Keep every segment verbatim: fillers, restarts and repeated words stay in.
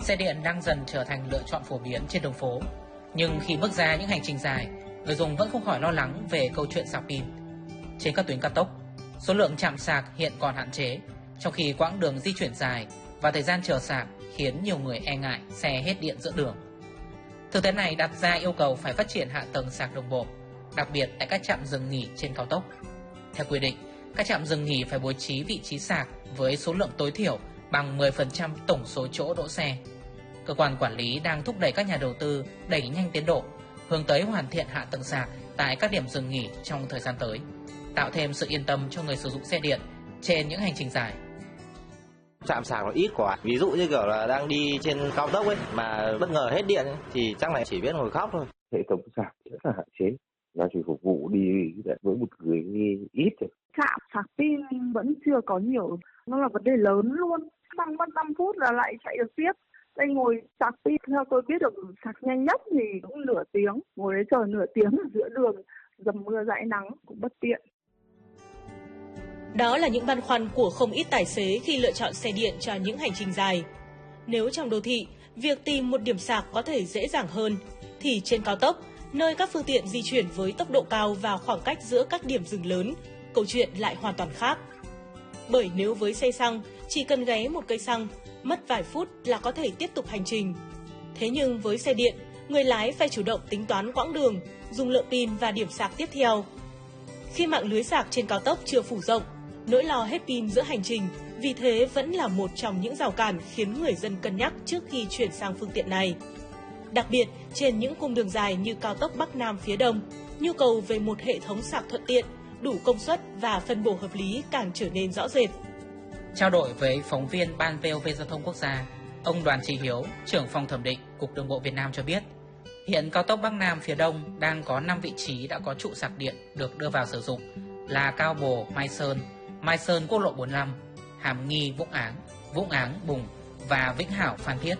Xe điện đang dần trở thành lựa chọn phổ biến trên đường phố. Nhưng khi bước ra những hành trình dài, người dùng vẫn không khỏi lo lắng về câu chuyện sạc pin. Trên các tuyến cao tốc, số lượng trạm sạc hiện còn hạn chế, trong khi quãng đường di chuyển dài và thời gian chờ sạc khiến nhiều người e ngại xe hết điện giữa đường. Thực tế này đặt ra yêu cầu phải phát triển hạ tầng sạc đồng bộ, đặc biệt tại các trạm dừng nghỉ trên cao tốc. Theo quy định, các trạm dừng nghỉ phải bố trí vị trí sạc với số lượng tối thiểu bằng mười phần trăm tổng số chỗ đỗ xe. Cơ quan quản lý đang thúc đẩy các nhà đầu tư đẩy nhanh tiến độ, hướng tới hoàn thiện hạ tầng sạc tại các điểm dừng nghỉ trong thời gian tới, tạo thêm sự yên tâm cho người sử dụng xe điện trên những hành trình dài. Trạm sạc nó ít quá, ví dụ như kiểu là đang đi trên cao tốc ấy mà bất ngờ hết điện ấy, thì chắc là chỉ biết ngồi khóc thôi. Hệ thống sạc rất là hạn chế, nó chỉ phục vụ đi với một người ít thôi. Trạm sạc pin vẫn chưa có nhiều, nó là vấn đề lớn luôn. Bằng mất năm phút là lại chạy được tiếp. Đây ngồi sạc pin, theo tôi biết được sạc nhanh nhất thì cũng nửa tiếng, ngồi đấy chờ nửa tiếng ở giữa đường, dầm mưa dãi nắng cũng bất tiện. Đó là những băn khoăn của không ít tài xế khi lựa chọn xe điện cho những hành trình dài. Nếu trong đô thị, việc tìm một điểm sạc có thể dễ dàng hơn, thì trên cao tốc, nơi các phương tiện di chuyển với tốc độ cao và khoảng cách giữa các điểm dừng lớn, câu chuyện lại hoàn toàn khác. Bởi nếu với xe xăng, chỉ cần ghé một cây xăng, mất vài phút là có thể tiếp tục hành trình. Thế nhưng với xe điện, người lái phải chủ động tính toán quãng đường, dùng lượng pin và điểm sạc tiếp theo. Khi mạng lưới sạc trên cao tốc chưa phủ rộng, nỗi lo hết pin giữa hành trình vì thế vẫn là một trong những rào cản khiến người dân cân nhắc trước khi chuyển sang phương tiện này. Đặc biệt, trên những cung đường dài như cao tốc Bắc Nam phía Đông, nhu cầu về một hệ thống sạc thuận tiện, đủ công suất và phân bổ hợp lý càng trở nên rõ rệt. Trao đổi với phóng viên Ban vê o vê Giao thông Quốc gia, ông Đoàn Chí Hiếu, trưởng phòng thẩm định Cục Đường bộ Việt Nam cho biết, hiện cao tốc Bắc Nam phía Đông đang có năm vị trí đã có trụ sạc điện được đưa vào sử dụng là Cao Bồ, Mai Sơn, Mai Sơn quốc lộ bốn mươi lăm, Hàm Nghi, Vũng Áng, Vũng Áng, Bùng và Vĩnh Hảo, Phan Thiết.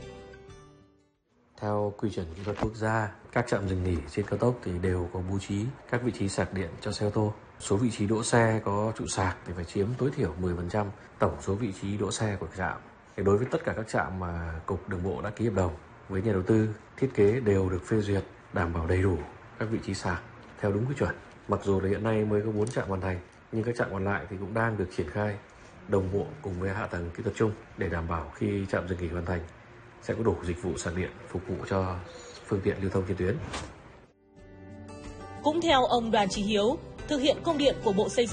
Theo quy chuẩn kỹ thuật quốc gia, các trạm dừng nghỉ trên cao tốc thì đều có bố trí các vị trí sạc điện cho xe ô tô. Số vị trí đỗ xe có trụ sạc thì phải chiếm tối thiểu mười phần trăm tổng số vị trí đỗ xe của trạm. Đối với tất cả các trạm mà Cục Đường bộ đã ký hợp đồng với nhà đầu tư, thiết kế đều được phê duyệt đảm bảo đầy đủ các vị trí sạc theo đúng quy chuẩn. Mặc dù là hiện nay mới có bốn trạm hoàn thành, nhưng các trạm còn lại thì cũng đang được triển khai đồng bộ cùng với hạ tầng kỹ thuật chung để đảm bảo khi trạm dừng nghỉ hoàn thành sẽ có đủ dịch vụ sạc điện phục vụ cho phương tiện lưu thông trên tuyến. Cũng theo ông Đoàn Chí Hiếu, thực hiện công điện của Bộ Xây dựng